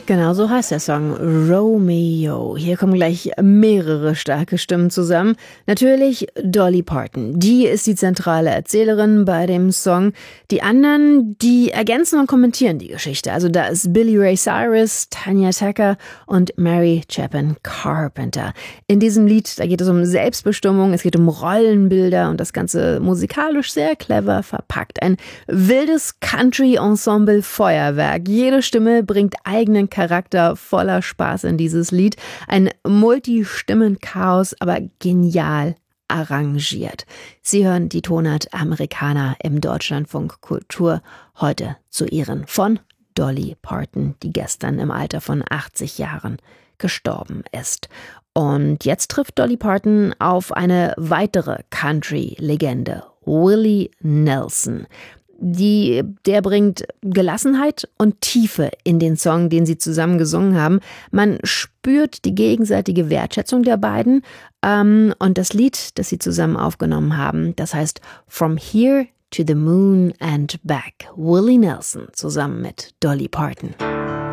Genau so heißt der Song Romeo. Hier kommen gleich mehrere starke Stimmen zusammen. Natürlich Dolly Parton. Die ist die zentrale Erzählerin bei dem Song. Die anderen, die ergänzen und kommentieren die Geschichte. Also da ist Billy Ray Cyrus, Tanya Tucker und Mary Chapin Carpenter. In diesem Lied, da geht es um Selbstbestimmung, es geht um Rollenbilder und das Ganze musikalisch sehr clever verpackt. Ein wildes Country-Ensemble-Feuerwerk. Jede Stimme bringt eigenen Charakter, voller Spaß in dieses Lied. Ein Multistimmen-Chaos, aber genial arrangiert. Sie hören die Tonart Americana im Deutschlandfunk Kultur heute zu Ehren von Dolly Parton, die gestern im Alter von 80 Jahren gestorben ist. Und jetzt trifft Dolly Parton auf eine weitere Country-Legende, Willie Nelson. Der bringt Gelassenheit und Tiefe in den Song, den sie zusammen gesungen haben. Man spürt die gegenseitige Wertschätzung der beiden. Und das Lied, das sie zusammen aufgenommen haben, das heißt From Here to the Moon and Back. Willie Nelson zusammen mit Dolly Parton.